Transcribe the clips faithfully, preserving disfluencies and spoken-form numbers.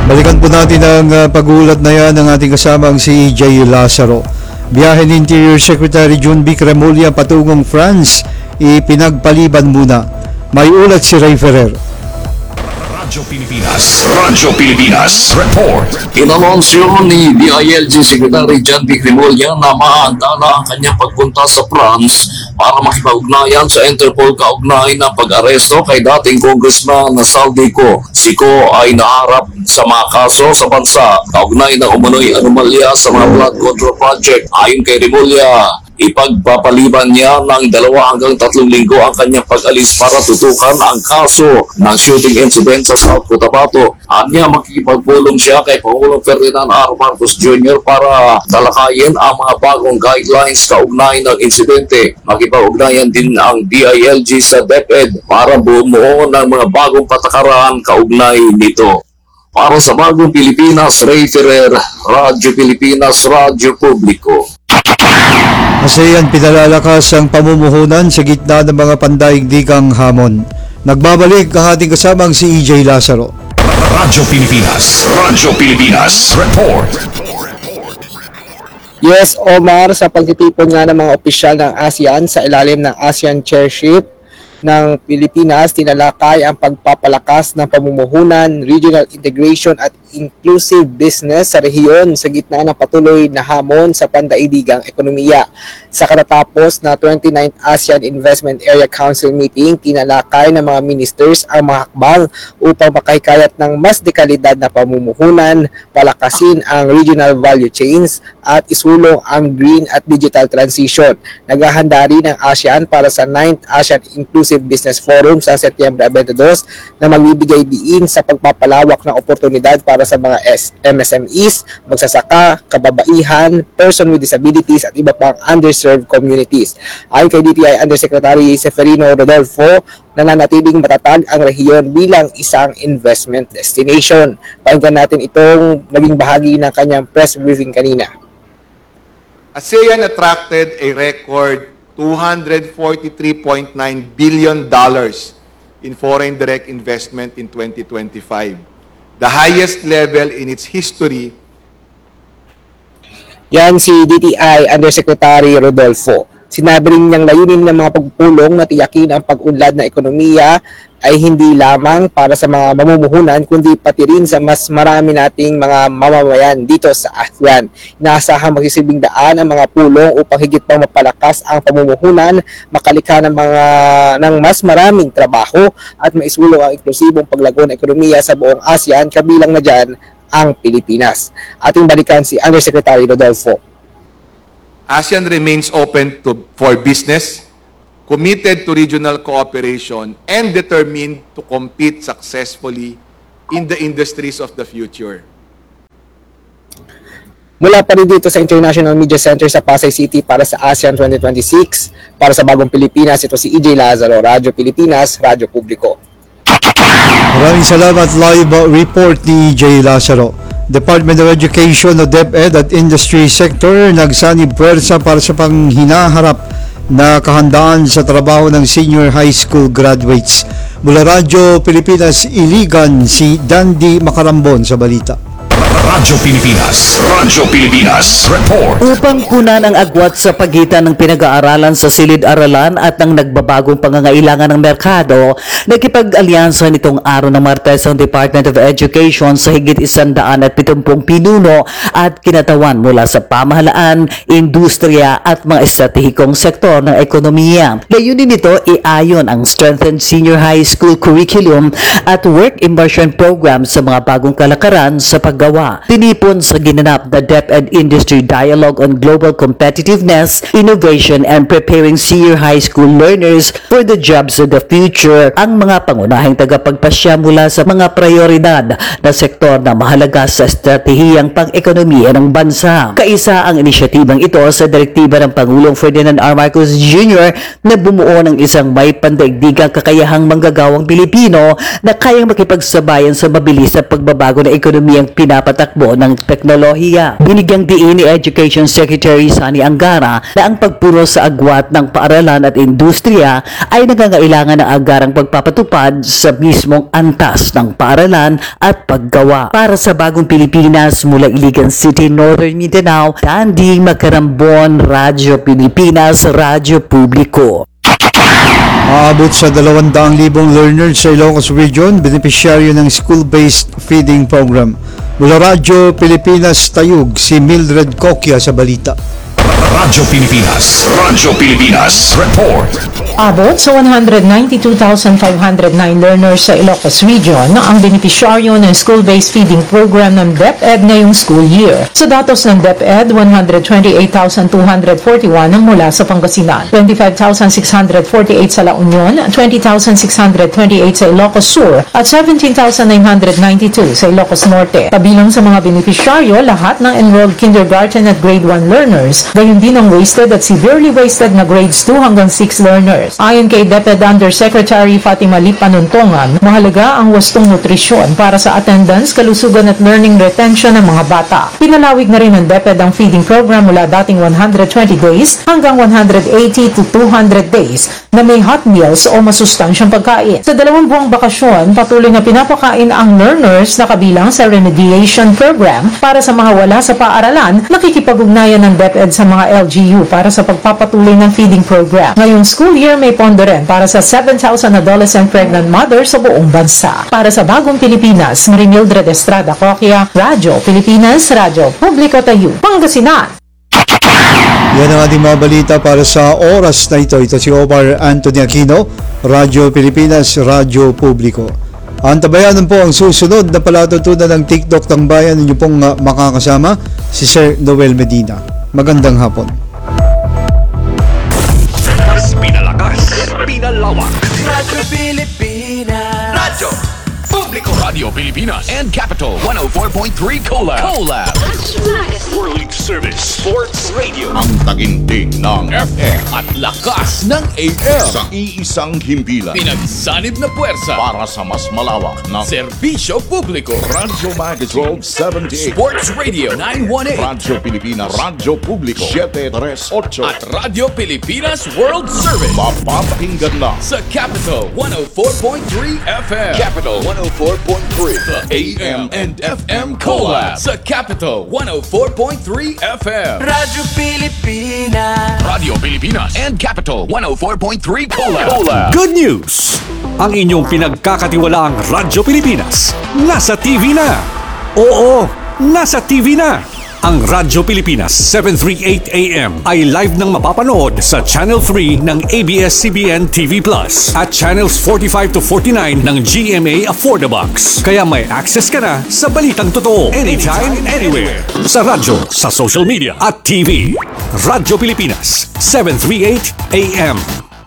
Balikan po natin ang uh, pag-uulat na yan ng ating kasamang si Jay Lazaro. Biyahe ni Interior Secretary June B. Cremolya patungong France, ipinagpaliban muna. May ulat si Ray Ferrer. Radyo Pilipinas, Radyo Pilipinas, report. Inanunsyo ni D I L G Secretary John B. Cremolya na maahanda na ang kanyang pagpunta sa France para makipag-ugnayan sa Interpol kaugnay ng pag-aresto kay dating Congressman na Saldico. Siko ay naharap sa mga kaso sa bansa kaugnay ng umano'y anomalya sa mga blood control project. Ayon kay Cremolya, ipagpapaliban niya ng dalawa hanggang tatlong linggo ang kanyang pag-alis para tutukan ang kaso ng shooting incident sa South Cotabato. Anya makikipagpulong siya kay Pangulong Ferdinand R. Marcos Junior para talakayin ang mga bagong guidelines kaugnay ng insidente. Makipag-ugnayan din ang D I L G sa DepEd para bumuo ng mga bagong patakaran kaugnay nito. Para sa Bagong Pilipinas, Ray Ferrer, Radyo Pilipinas, Radyo Publiko. ASEAN pinalalakas ang pamumuhunan sa gitna ng mga pandaigdigang hamon. Nagbabalik ang ating kasamang si E J Lazaro. Radyo Pilipinas, Radyo Pilipinas, report. Yes, Omar, sa pagtitipon nga ng mga opisyal ng ASEAN sa ilalim ng ASEAN Chairship ng Pilipinas, tinalakay ang pagpapalakas ng pamumuhunan, regional integration at inclusive business sa rehiyon sa gitna ng patuloy na hamon sa pandaigdigang ekonomiya. Sa katatapos na twenty-ninth ASEAN Investment Area Council meeting, tinalakay ng mga ministers ang mga hakbang upang makahikayat ng mas dekalidad na pamumuhunan, palakasin ang regional value chains at isulong ang green at digital transition. Naghahanda rin ang ASEAN para sa ninth ASEAN Inclusive Business Forum sa Setyembre twenty-two na magbibigay diin sa pagpapalawak ng oportunidad para sa mga M S M Es, magsasaka, kababaihan, person with disabilities at iba pang underserved communities. Ayon kay D T I Undersecretary Seferino Rodolfo, nananatiling matatag ang rehiyon bilang isang investment destination. Pakinggan natin itong naging bahagi ng kanyang press briefing kanina. ASEAN attracted a record two hundred forty-three point nine billion dollars in foreign direct investment in twenty twenty-five, the highest level in its history. Yan si D T I Undersecretary Rodolfo. Sinabi rin niyang layunin ng mga pagpulong na tiyakin ang pag-unlad ng ekonomiya ay hindi lamang para sa mga mamumuhunan kundi pati rin sa mas marami nating mga mamamayan dito sa ASEAN. Inaasahang magsisilbing daan ang mga pulong upang higit pang mapalakas ang pamumuhunan, makalikha ng mga ng mas maraming trabaho at maisulong ang inklusibong paglago ng ekonomiya sa buong ASEAN, kabilang na dyan ang Pilipinas. Ating balikan si Undersecretary Rodolfo. ASEAN remains open to, for business, committed to regional cooperation, and determined to compete successfully in the industries of the future. Mula pa rin dito sa International Media Center sa Pasay City para sa ASEAN twenty twenty-six, para sa Bagong Pilipinas, ito si E J Lazaro, Radyo Pilipinas, Radyo Publiko. Maraming salamat. Live report ni E J Lazaro. Department of Education o DepEd at Industry Sector nagsanib puwersa para sa panghinaharap na kahandaan sa trabaho ng senior high school graduates. Mula Radyo Pilipinas, Iligan, si Dandy Macarambon sa balita. Radyo Pilipinas, Radyo Pilipinas, report. Upang punan ang agwat sa pagitan ng pinag-aaralan sa silid-aralan at ng nagbabagong pangangailangan ng merkado, nakipag-alyansa nitong araw ng Martes ang Department of Education sa higit isandaan at pitumpung pinuno at kinatawan mula sa pamahalaan, industriya at mga estratehikong sektor ng ekonomiya. Layunin nito iayon ang strengthened senior high school curriculum at work immersion program sa mga bagong kalakaran sa paggawa. Tinipon sa ginanap na DepEd Industry Dialogue on Global Competitiveness, Innovation and Preparing Senior High School Learners for the Jobs of the Future ang mga pangunahing tagapagpasya mula sa mga prioridad na sektor na mahalaga sa estratehiyang pang-ekonomiya ng bansa. Kaisa ang inisyatibang ito sa direktiba ng Pangulong Ferdinand R. Marcos Junior na bumuo ng isang may pandaigdigang kakayahang manggagawang Pilipino na kayang makipagsabayan sa mabilis na pagbabago ng ekonomiyang Pinas pinapatakbo ng teknolohiya. Binigyang diin ni Education Secretary Sani Angara na ang pagpuro sa agwat ng paaralan at industriya ay nangangailangan ng agarang pagpapatupad sa mismong antas ng paaralan at paggawa. Para sa Bagong Pilipinas mula Iligan City, Northern Mindanao, Tandy Macarambon, Radyo Pilipinas, Radyo Publiko. Aabot sa dalawang daang libong learners sa Ilocos Region, benepisyaryo ng school-based feeding program. Mula Radyo Pilipinas Tayug, si Mildred Coquia sa balita. Radyo Pilipinas, Radyo Pilipinas, report. Abot sa one hundred ninety-two thousand five hundred nine learners sa Ilocos Region ang benepisyaryo ng school-based feeding program ng DepEd ngayong school year. Sa datos ng DepEd, one hundred twenty-eight thousand two hundred forty-one ang mula sa Pangasinan, twenty-five thousand six hundred forty-eight sa La Union, twenty thousand six hundred twenty-eight sa Ilocos Sur at seventeen thousand nine hundred ninety-two sa Ilocos Norte. Kabilang sa mga benepisyaryo, lahat ng enrolled kindergarten at grade one learners, gayon din ang wasted at severely wasted na grades two hanggang six learners. Ayon kay DepEd Undersecretary Fatima Lee Panuntongan, mahalaga ang wastong nutrisyon para sa attendance, kalusugan at learning retention ng mga bata. Pinalawig na rin ng DepEd ang feeding program mula dating one hundred twenty days hanggang one hundred eighty to two hundred days na may hot meals o masustansyang pagkain. Sa dalawang buwang bakasyon, patuloy na pinapakain ang learners na kabilang sa remediation program para sa mga wala sa paaralan, nakikipag-ugnayan ng DepEd sa mga L G U para sa pagpapatuloy ng feeding program. Ngayong school year may pondo rin para sa seven thousand adolescent pregnant mothers sa buong bansa. Para sa Bagong Pilipinas, Marimildred Estrada Coquia, Radyo Pilipinas, Radyo Publiko Tayo, Pangasinan. Yan ang ating mga balita para sa oras na ito. Ito si Omar Anthony Aquino, Radyo Pilipinas, Radyo Publiko. Antabayanan po ang susunod na palatuntunan ng TikTok ng bayan. Ninyo pong uh, makakasama si Sir Noel Medina. Magandang hapon. Pinalakas, pinalawak. Radyo Pilipinas. Radyo Publiko. Radyo Pilipinas and Capital one oh four point three Collab. Collab. World Service Sports Radio. Ang taginting ng F M at lakas ng A M. sa iisang himpilan Pinagsanib na puwersa. para sa mas malawak na Serbisyo Publiko. Radyo Magazine seventy-eight, Sports Radio nine one eight. Radyo Pilipinas, Radyo Publiko seven thirty-eight, At Radyo Pilipinas World Service. mapapakinggan lang Sa Capital one oh four point three F M. Capital one oh four point three. The A M and F M Collab. Sa Capital one oh four point three F M. Radyo Pilipinas. Radio Pilipinas and Capital one oh four point three Collab. Collab. Good news! Ang inyong pinagkakatiwalaang Radyo Pilipinas nasa T V na. Oo, nasa T V na. Ang Radyo Pilipinas seven thirty-eight A M ay live nang mapapanood sa Channel three ng A B S C B N T V Plus at Channels forty-five to forty-nine ng G M A Affordabox. Kaya may access ka na sa balitang totoo anytime, anywhere. Sa radyo, sa social media at T V. Radyo Pilipinas seven thirty-eight A M.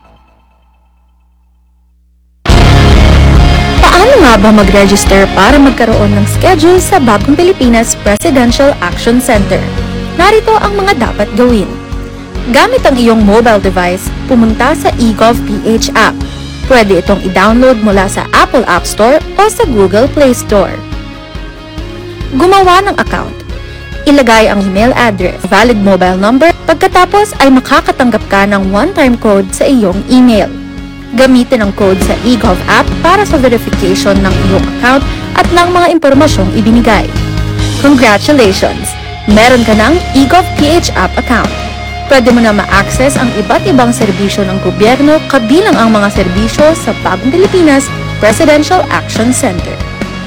Paano nga ba mag-register para magkaroon ng schedule sa Bagong Pilipinas Presidential Action Center? Narito ang mga dapat gawin. Gamit ang iyong mobile device, pumunta sa eGovPH app. Pwede itong i-download mula sa Apple App Store o sa Google Play Store. Gumawa ng account. Ilagay ang email address, valid mobile number, pagkatapos ay makakatanggap ka ng one-time code sa iyong email. Gamitin ang code sa eGov app para sa verification ng iyong account at ng mga impormasyong ibinigay. Congratulations! Meron ka ng eGovPH app account. Pwede mo na ma-access ang iba't ibang serbisyo ng gobyerno kabilang ang mga serbisyo sa Bagong Pilipinas Presidential Action Center.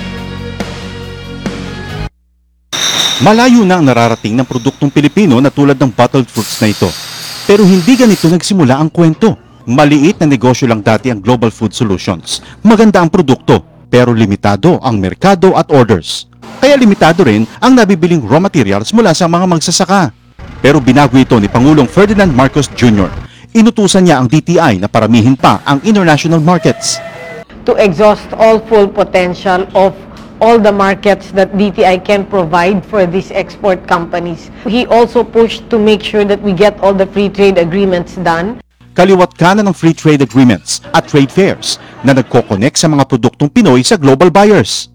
Malayo na ang nararating ng produktong Pilipino na tulad ng bottled fruits na ito. Pero hindi ganito nagsimula ang kwento. Maliit na negosyo lang dati ang Global Food Solutions. Maganda ang produkto, pero limitado ang merkado at orders. Kaya limitado rin ang nabibiling raw materials mula sa mga magsasaka. Pero binago ito ni Pangulong Ferdinand Marcos Junior Inutusan niya ang D T I na paramihin pa ang international markets. To exhaust all full potential of all the markets that D T I can provide for these export companies. He also pushed to make sure that we get all the free trade agreements done. Kaliwat kanan ng free trade agreements at trade fairs na nagko-connect sa mga produktong Pinoy sa global buyers.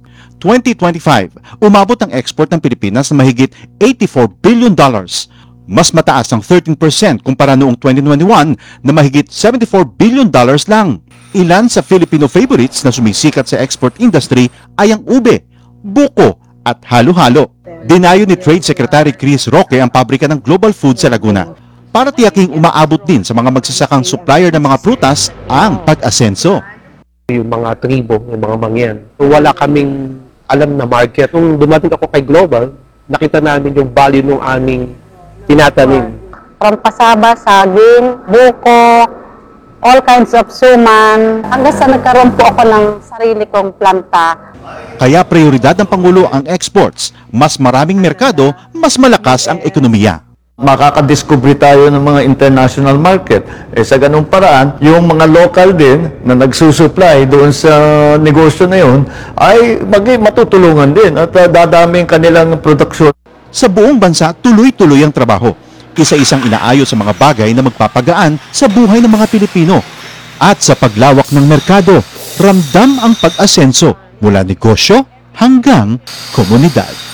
twenty twenty-five, umabot ang export ng Pilipinas na mahigit eighty-four billion dollars. Mas mataas ang thirteen percent kumpara noong twenty twenty-one na mahigit seventy-four billion dollars lang. Ilan sa Filipino favorites na sumisikat sa export industry ay ang ube, buko at halo-halo. Dinayo ni Trade Secretary Chris Roque ang pabrika ng Global Food sa Laguna para tiyaking umaabot din sa mga magsasakang supplier ng mga prutas ang pag-asenso. Yung mga tribo, yung mga mangyan. Wala kaming alam na market. Nung dumating ako kay Global, nakita namin yung value ng aming tinatanim. From pasaba, saging, buko, all kinds of suman, hanggang sa nagkaroon po ako ng sarili kong planta. Kaya prioridad ng Pangulo ang exports. Mas maraming merkado, mas malakas ang ekonomiya. Makakadiscover tayo ng mga international market. Eh, sa ganung paraan, yung mga local din na nagsusupply doon sa negosyo na yun ay maging matutulungan din at uh, dadaming kanilang produksyon. Sa buong bansa, tuloy-tuloy ang trabaho. Isa-isang inaayos sa mga bagay na magpapagaan sa buhay ng mga Pilipino. At sa paglawak ng merkado, ramdam ang pag-asenso mula negosyo hanggang komunidad.